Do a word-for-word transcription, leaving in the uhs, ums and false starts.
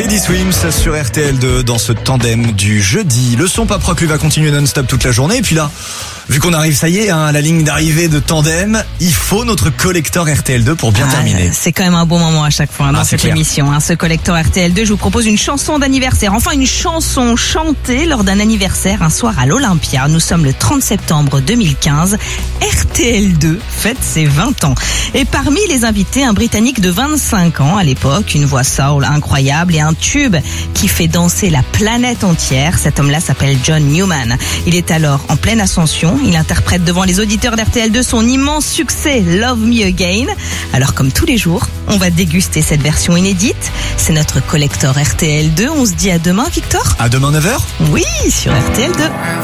Teddy Swims sur R T L deux dans ce tandem du jeudi. Le son Pop Rock lui va continuer non-stop toute la journée. Et puis là, vu qu'on arrive, ça y est, hein, à la ligne d'arrivée de tandem, il faut notre collector R T L deux pour bien ah, terminer. C'est quand même un bon moment à chaque fois hein, dans ah, cette clair. émission. Hein. Ce collector R T L deux, je vous propose une chanson d'anniversaire. Enfin, une chanson chantée lors d'un anniversaire un soir à l'Olympia. Nous sommes le trente septembre deux mille quinze. R T L deux fête ses vingt ans. Et parmi les invités, un Britannique de vingt-cinq ans à l'époque, une voix soul incroyable et un tube qui fait danser la planète entière. Cet homme-là s'appelle John Newman. Il est alors en pleine ascension. Il interprète devant les auditeurs d'R T L deux son immense succès Love Me Again. Alors comme tous les jours, on va déguster cette version inédite. C'est notre collector R T L deux. On se dit à demain, Victor. À demain neuf heures. Oui, sur R T L deux.